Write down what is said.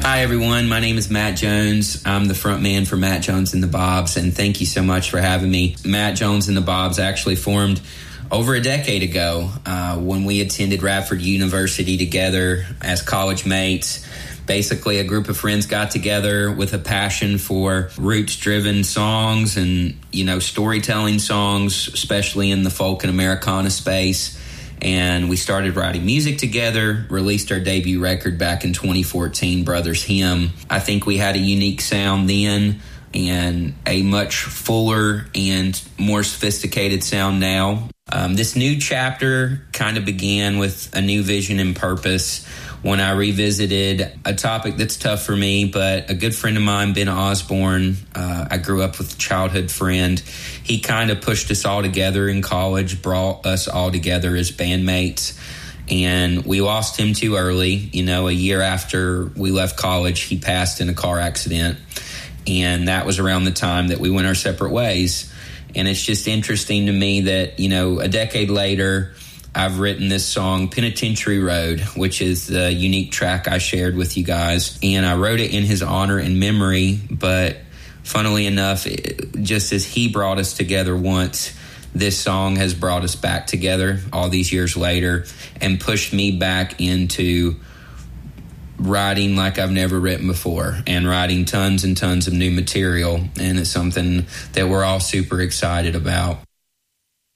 Hi, everyone. My name is Matt Jones. I'm the front man for Matt Jones and the Bobs, and thank you so much for having me. Matt Jones and the Bobs actually formed over a decade ago when we attended Radford University together as college mates. Basically, a group of friends got together with a passion for roots-driven songs and, storytelling songs, especially in the folk and Americana space. And we started writing music together, released our debut record back in 2014, Brothers Hymn. I think we had a unique sound then and a much fuller and more sophisticated sound now. This new chapter kind of began with a new vision and purpose when I revisited a topic that's tough for me, but a good friend of mine, Ben Osborne, I grew up with a childhood friend. He kind of pushed us all together in college, brought us all together as bandmates, and we lost him too early. A year after we left college, he passed in a car accident, and that was around the time that we went our separate ways. And it's just interesting to me that, a decade later, I've written this song, Penitentiary Road, which is the unique track I shared with you guys. And I wrote it in his honor and memory, but funnily enough, just as he brought us together once, this song has brought us back together all these years later and pushed me back into writing like I've never written before and writing tons and tons of new material. And it's something that we're all super excited about.